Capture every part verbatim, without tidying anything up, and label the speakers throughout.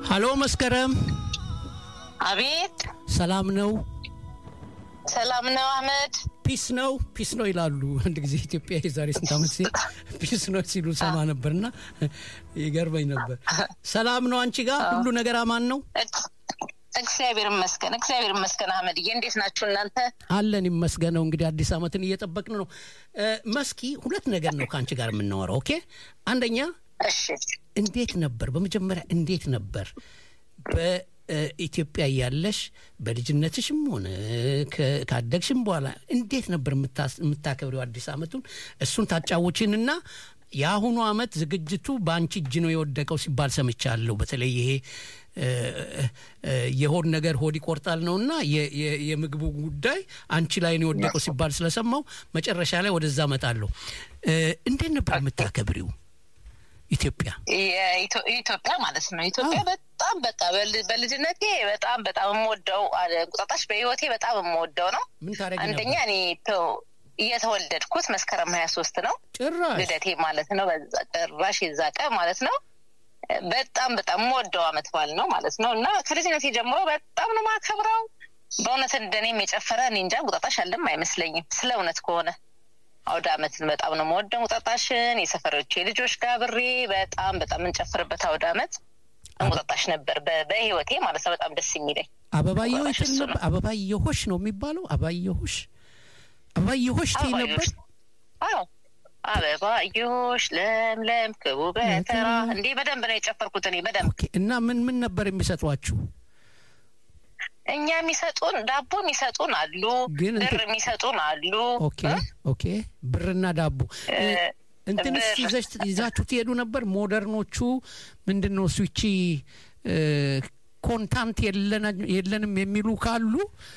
Speaker 1: ሃሎ መስከረም
Speaker 2: አቤት
Speaker 1: ሰላም ነው
Speaker 2: ሰላም ነው አህመድ
Speaker 1: ፒስ ነው ፒስ ነው ይላሉ አንድ ጊዜ ኢትዮጵያ የዛሬ ስንት አመት ሲ ፒስ ነው ሲሉ ሰማ ነበርና ይገርመኝ ነበር ሰላም ነው አንቺ ጋር ሁሉ ነገር አማን ነው
Speaker 2: እግዚአብሔር ይመስገን እግዚአብሔር ይመስገን አህመድ እንዴት ናችሁ እናንተ
Speaker 1: አለን ይመስገነው እንግዲህ አዲስ አመትን እየተጠበቅን ነው መስኪ ሁለት ነገር ነው ካንቺ ጋር የምናወራው ኦኬ አንደኛ
Speaker 2: እሺ
Speaker 1: እንዴት ነበር በመጀመሪያ እንዴት ነበር በኢትዮጵያ ያለሽ በልጅነትሽም ሆነ ካደግሽም በኋላ እንዴት ነበር የምታከብሪው አዲስ አመቱን እሱን ታጫውቺንና ያሁኑ አመት ዝግጅቱ ባንቺ እጅ ነው የወደቀው ሲባል ሰምቻለሁ በተለይ ይሄ የሆድ ነገር ሆድ ይቆርጣል ነውና የምግቡ ጉዳይ አንቺ ላይ ነው የወደቀው ሲባል ስለሰማው መጨረሻ ላይ ወደዛ መጣለሁ እንዴት ነበር የምታከብሪው ኢትዮጵያ
Speaker 2: ኢትዮጵያ ማለት ነው ኢትዮጵያ በጣም በቃ በልጅነቴ በጣም በጣም የምወደው ቁጣጣሽ በህይወቴ በጣም የምወደው ነው አንደኛ እኔ እየተወለድኩት መስከረም ሃያ ሶስት ነው ልደቴ ማለት ነው በዛ ጭራሽ ይዛቀ ማለት ነው በጣም በጣም የምወደው አመት በዓል ነው ማለት ነው እና ከልጅነቴ ጀምሮ በጣም ነው ማከብረው በእውነት እንደኔም የጨፈረ እኔ እንጃ ቁጣጣሽ አለም አይመስለኝም ስለ እውነት ከሆነ አውደ አመትን በጣም ነው የምወደው ቁጣጣሽን የሰፈሮቼ ልጆች ጋር ብሬ በጣም በጣም እንጨፍርበት አውደ አመት ቁጣጣሽ ነበር በህይወቴ ማለት ነው በጣም ደስ የሚለኝ
Speaker 1: አበባየሆሽ ነበር አበባየሆሽ ነው የሚባለው አበባየሆሽ አበባየሆሽ ነበር
Speaker 2: አዎ አበባየሆሽ ለምለም ከውበተራ እንዴ በደንብ ነው የጨፈርኩት እኔ በደንብ
Speaker 1: ኦኬ እና ምን ምን ነበር የሚሰጧችሁ
Speaker 2: እኛ የሚሰጡን ዳቦ የሚሰጡን አሉ ብር የሚሰጡን አሉ
Speaker 1: ኦኬ ኦኬ ብርና ዳቦ እንትንስ ይዘሽ ይዛችሁ ትሄዱ ነበር ሞደርኖቹ ምንድነው ስዊቺ ኮንታንት የለና የለንም የሚሉ ካሉ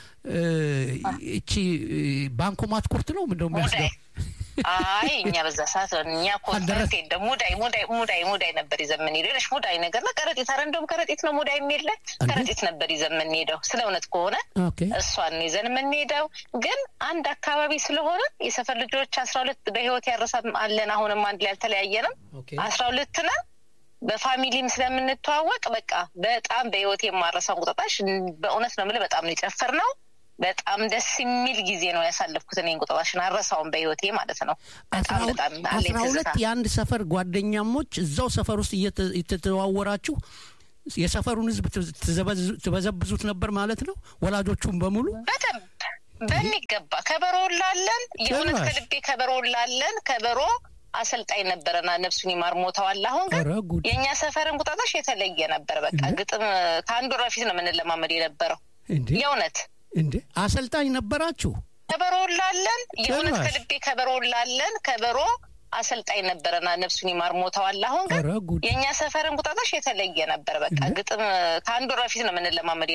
Speaker 1: እቺ ባንኮማት ኮርት ነው ምንድነው የሚያስገው
Speaker 2: አይ እኛ በዛ ሰዓት እኛ ኮንትራት እንደም ሙዳይ ሙዳይ ሙዳይ ሙዳይ ነበር ይዘምን ይልሽ ሙዳይ ነገር ለቀረጢት አረንዶም ከረጢት ነው ሙዳይ የሚል ከረጢት ነበር ይዘምን ሄደው ስለውነት ከሆነ እሷን ይዘን ምን ሄደው ግን አንድ አካባቢ ስለሆነ የሰፈር ልጆች አስራ ሁለት በህይወት ያረሳም አለን አሁንም አንድ ላይ አልተለያየንም አስራ ሁለት ነን በፋሚሊም ስለምንተዋወቅ በቃ በጣም በህይወት የማረሳው ቁጣጣሽ በእውነት ነው ማለት በጣም ነው የጨፈርነው በጣም ደስ የሚል ጊዜ ነው ያሳለፍኩት እኔን ቁጣጣሽን አረሳውን በህይወቴ ማለት ነው በጣም በጣም
Speaker 1: አስራ ሁለት የአንድ ሰፈር ጓደኛሞች እዛው ሰፈር ውስጥ እየተተዋወራችሁ የሰፈሩን ህዝብ ተበዘብዙት ነበር ማለት ነው ወላጆቹም በሙሉ
Speaker 2: በጣም በሚገባ ከበሮላለን የሆነ ከልቤ ከበሮላለን ከበሮ አሰልጣኝ ነበርና ነፍሱን ይማር ሞታዋል አሁን የኛ ሰፈርን ቁጣጣሽ የተለየ ነበር በቃ ግጥም ካንዱ ረፊት ነው ምን ለማመድ የነበረው የውነት
Speaker 1: እንዴ አሰልጣኝ ነበራችሁ
Speaker 2: ከበሮላለን የሆነ ከልቤ ከበሮላለን ከበሮ አሰልጣኝ ነበርና ነፍሱን ይማር ሞታዋል አሁን የኛ ሰፈርን ቁጣጣሽ የተለየ ነበር በቃ ግጥም ካንዱ ረፊት ነው ምን ለማመድ